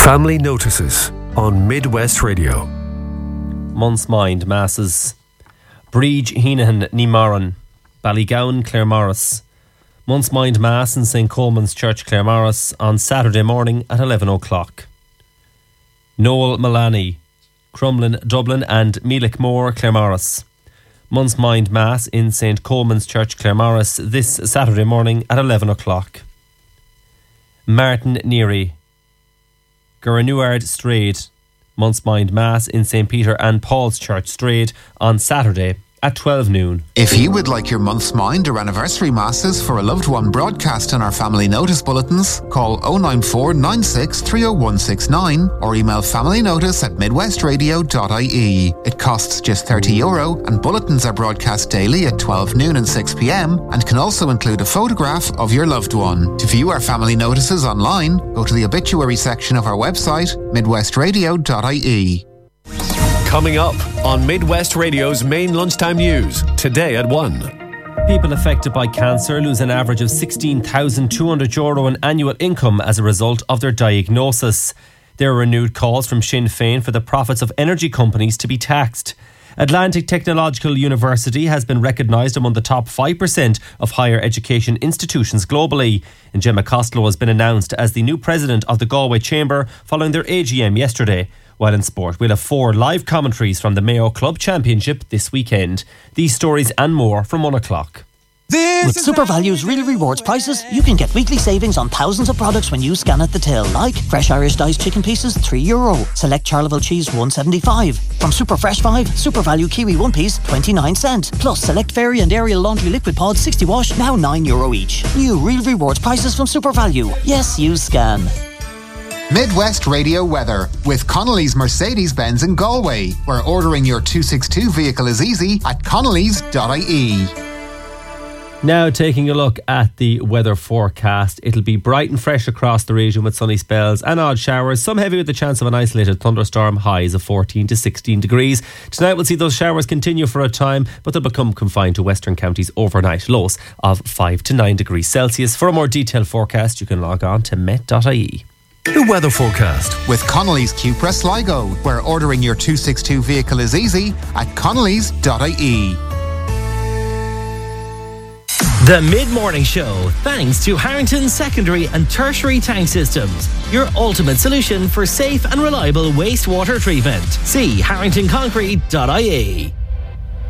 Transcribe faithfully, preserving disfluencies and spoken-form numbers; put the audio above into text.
Family Notices on Midwest Radio. Month's Mind Masses. Bridge Heenahan Nimaran, Ballygowan Claremorris. Month's Mind Mass in Saint Coleman's Church Claremorris on Saturday morning at eleven o'clock. Noel Malani, Crumlin Dublin and Meelickmore Claremorris. Month's Mind Mass in Saint Coleman's Church Claremorris this Saturday morning at eleven o'clock. Martin Neary, Gurrenuard Strade, Month's Mind Mass in Saint Peter and Paul's Church Strade on Saturday at twelve noon. If you would like your Month's Mind or anniversary masses for a loved one broadcast in our family notice bulletins, call oh nine four nine six three oh one six nine or email familynotice at midwestradio dot I E. It costs just thirty euro and bulletins are broadcast daily at twelve noon and six p.m. and can also include a photograph of your loved one. To view our family notices online, go to the obituary section of our website, midwestradio dot I E. Coming up on Midwest Radio's main lunchtime news, today at one. People affected by cancer lose an average of sixteen thousand two hundred euro in annual income as a result of their diagnosis. There are renewed calls from Sinn Féin for the profits of energy companies to be taxed. Atlantic Technological University has been recognised among the top five percent of higher education institutions globally. And Gemma Costello has been announced as the new president of the Galway Chamber following their A G M yesterday. While in sport, we'll have four live commentaries from the Mayo Club Championship this weekend. These stories and more from one o'clock. This With SuperValue's Real Rewards prices, you can get weekly savings on thousands of products when you scan at the till, like fresh Irish diced chicken pieces, three euro. Select Charleville cheese, one seventy-five. From Super Fresh five, SuperValue kiwi one piece, twenty-nine cent. Plus, select Fairy and Ariel laundry liquid pods, sixty wash, now nine euro each. New Real Rewards prices from SuperValue. Yes, you scan. Midwest Radio weather with Connolly's Mercedes-Benz in Galway, where ordering your two sixty-two vehicle is easy at connellys dot I E. Now taking a look at the weather forecast. It'll be bright and fresh across the region with sunny spells and odd showers, some heavy with the chance of an isolated thunderstorm, highs of fourteen to sixteen degrees. Tonight we'll see those showers continue for a time, but they'll become confined to western counties overnight, lows of five to nine degrees Celsius. For a more detailed forecast, you can log on to met dot I E. The weather forecast with Connolly's Cupra Sligo, where ordering your two sixty-two vehicle is easy at connellys dot I E. The Mid-Morning Show, thanks to Harrington Secondary and Tertiary Tank Systems, your ultimate solution for safe and reliable wastewater treatment. See harrington concrete dot I E.